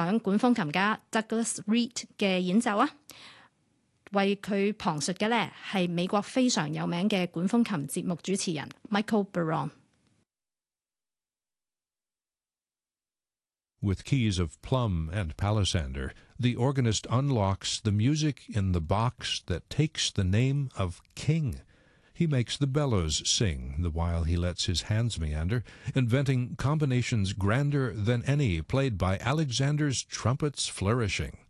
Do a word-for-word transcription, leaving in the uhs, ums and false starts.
享管風琴家 Douglas Reed 嘅演奏啊！為佢旁述嘅呢係美國非常有名嘅管風琴節目主持人 Michael Baron。 With keys of Plum and Palisander, the organist unlocks the music in the box that takes the name of King. He makes the bellows sing, the while he lets his hands meander, inventing combinations grander than any played by Alexander's trumpets flourishing.